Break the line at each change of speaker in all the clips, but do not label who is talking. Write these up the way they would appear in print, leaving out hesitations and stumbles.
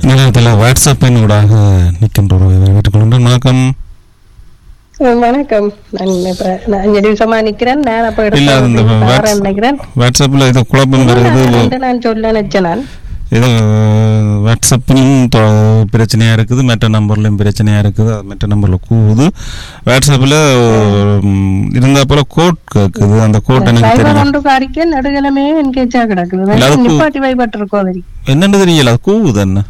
நேரத்தில் வாட்ஸ்அப்பின் ஊடாக நிற்கின்ற வீட்டுக்குள்ள வணக்கம்.
வணக்கம். நான் 5 நிமிஷமா நிக்கிறேன். நான் அப்ப
நினைக்கிறேன் வாட்ஸ்அப்ல இது குழப்பம் வருது.
நான் சொல்ல நினைச்சேன். நான்
இது வாட்ஸ்அப்பிலும் பிரச்சனையா இருக்குது, மற்ற நம்பர்லையும் பிரச்சனையா இருக்குது. மற்ற நம்பர்ல கூவுது, வாட்ஸ்அப்ல இருந்தா போல கோட் கேக்குது. அந்த கோட் எனக்கு தெரியல.
நடுகிழமே என்கேஜா கிடக்குது. நிப்பாட்டி வைபட்டு இருக்கோம்.
என்னன்னு தெரியல, அது கூவுது. என்ன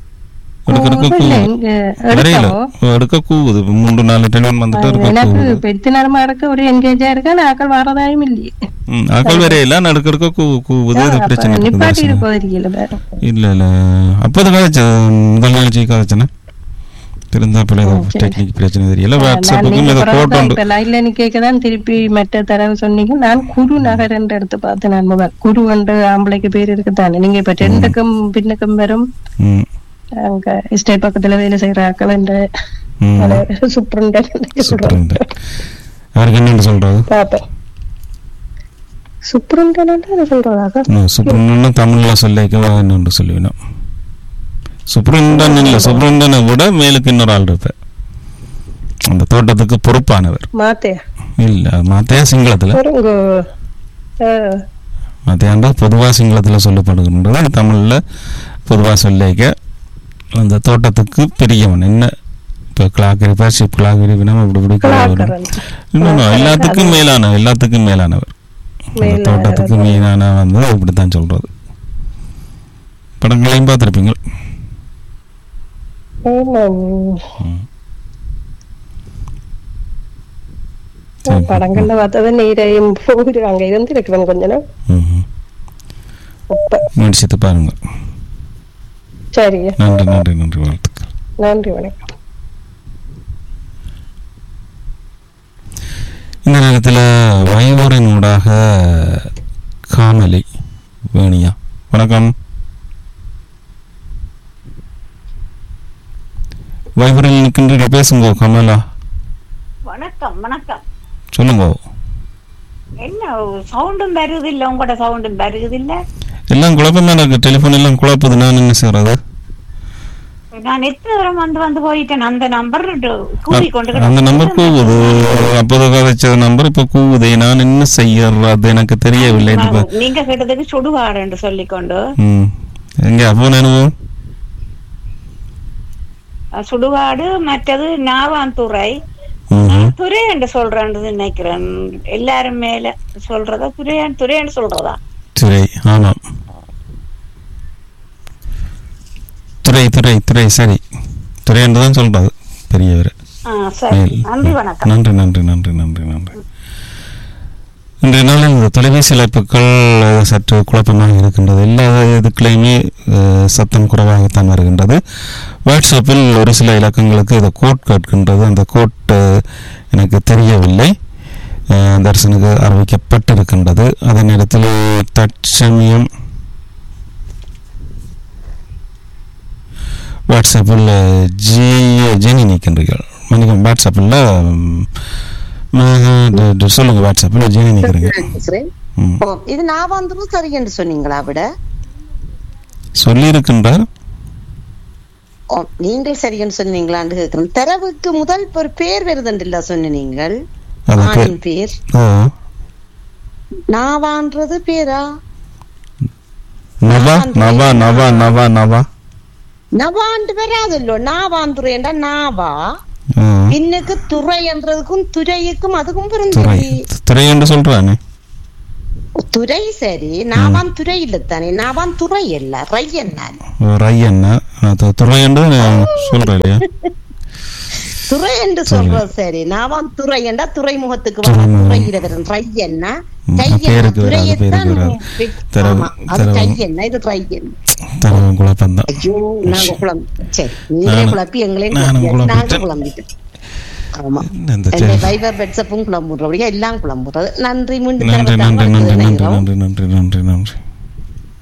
எடுக்க கூவுது. 3-4 டெலிஃபோன் வந்துட்டு
எனக்கு பெருத்து நேரமா இருக்க ஒரு என்கேஜா இருக்க. ஆக்கள் வரதாயும் இல்லையே.
ஆக்கள் வரையில நடுக்க கூவுது. அது பிரச்சனை இல்ல இல்ல. அப்போது கதைச்ச முதல் நிகழ்ச்சி கதைச்சேன்னா திருந்தாப்பில் டெக்னிக் பிரச்சனை தெரியல. வாட்ஸ்அப்புக்கும் ஏதோ கோட் உண்டு.
லைன்ல கேட்கதான் திருப்பி மற்ற தரவு சொன்னீங்க. நான் குரு நகர் என்று எடுத்து பார்த்தேன். நான் முதல் குரு என்று ஆம்பளைக்கு பேர் இருக்குதானே. நீங்க இப்ப 2க்கும் பின்னுக்கும் வரும் அங்க ஸ்டேட் பக்கத்துல வேலை செய்யற ஆக்கள் இந்த
சூப்பரண்ட் அவருக்கு என்ன சொல்றது
பாப்பேன். சூப்பரண்ட் சொல்றதா?
சூப்பரண்ட் தமிழ்ல சொல்லிக்கவா என்ன சொல்லுவேன். சூப்பரண்டன் இல்ல, சூப்பரண்டனை விட மேலுக்கு இன்னொரு ஆள் இருப்ப. அந்த தோட்டத்துக்கு பொறுப்பானவர்.
மாத்தையா
இல்ல, மாத்தையா சிங்களத்துல. மாத்தையாண்டா பொதுவா சிங்களத்துல சொல்லப்படுகின்றது. தமிழ்ல பொதுவா சொல்லிக்க அந்த தோட்டத்துக்கு பெரியவன். என்ன இப்போ கிளாக்கரி ஷிப் கிளாக்கரி இன்னும் எல்லாத்துக்கும் மேலானவர். அந்த தோட்டத்துக்கு மெயினான வந்து இப்படித்தான் சொல்றது. படங்களையும் பார்த்துருப்பீங்க.
படங்கள்ல பார்த்தது நீரையும் அங்க இருந்து இருக்கிறேன் கொஞ்ச நாள்
முடிச்சுட்டு பாருங்க.
சரி,
நன்றி நன்றி நன்றி, வாழ்த்துக்கள்.
நன்றி, வணக்கம்.
இந்த நேரத்தில் வைபரின் ஊடாக காமலி வேணியா, வணக்கம். வைபரில் நிற்கின்ற பேசுங்க கமலா.
வணக்கம். வணக்கம்,
சொல்லுங்க.
என்ன சவுண்டும் வருது இல்ல? உங்களோட சவுண்டும் வருது இல்ல?
எல்லாம் குழப்பம் தான் இருக்கு. டெலிஃபோன் எல்லாம் குழப்பது. நான் என்ன செய்யறது?
நான் எத்தனை தூரம் வந்து போயிட்டேன். அந்த நம்பர் கூவிக்கொண்டு
அந்த நம்பர் கூவுது. அப்போது வச்ச நம்பர் இப்ப கூவுது. நான் என்ன செய்யறது எனக்கு தெரியவில்லை.
நீங்க கேட்டதுக்கு சுடுகாடு என்று சொல்லிக்கொண்டு
எங்க அப்போ அனுபவம்
சுடுகாடு. மற்றது நாவாந்துறை துறை என்று சொல்றேன் நினைக்கிறேன். எல்லாரும் மேல சொல்றதா துறைன்னு சொல்றதா?
துறை, ஆமாம், துறை துறை துறை. சரி, துறை என்றுதான் சொல்றது பெரியவர்.
நன்றி, வணக்கம்.
நன்றி நன்றி நன்றி நன்றி நன்றி. இன்றைய நாளில் இந்த தொலைபேசி அழைப்புகள் சற்று குழப்பமாக இருக்கின்றது. எல்லா இதுக்குலையுமே சத்தம் குறைவாகத்தான் வருகின்றது. வாட்ஸ்அப்பில் ஒரு சில இலக்கங்களுக்கு இந்த கோட் கேட்கின்றது. அந்த கோட் எனக்கு தெரியவில்லை. தரிசனுக்கு அறிவிக்கப்பட்டிருக்கின்றது. அதே நேரத்தில் தற்சமயம் வாட்ஸ்அப்பில் ஜெனி நிற்கின்றீர்கள். மன்னிக்கும், வாட்ஸ்அப்பில் சொல்லுங்க. வாட்ஸ்அப்பில் ஜெனி நிற்கிறீங்க.
இது நான் வந்து சரி என்று சொன்னீங்களா? விட
சொல்லியிருக்கின்றார்.
நீங்கள் சரி என்று சொன்னீங்களான்னு கேட்கிறேன். தரவுக்கு முதல் ஒரு பேர் வருதுண்டில்ல சொன்னீங்கள். பேர் நாவான்றது பேரா?
நவா நவா நவா நவா நவா
நவாண்டு வராதுல்லோ. நாவாந்துறைண்டா நாவா. இன்னைக்கு துறை என்றதுக்கும் துறைக்கும் அதுக்கும்
துறை என்று சொல்றானே.
துறை சரி, நாவான் துறை இல்லத்தானே. நாவான் துறை இல்ல, ரையண்ணா.
ரையண்ணா துறை என்று சொல்றேன் இல்லையா?
துறை என்று சொல்றது சரி. நாவான் துறை என்றா துறைமுகத்துக்கு வர துறையில ரையண்ணா. குழப்பி எங்களை எல்லாம் குழம்புறது. நன்றி.
நன்றி நன்றி நன்றி நன்றி நன்றி நன்றி நன்றி.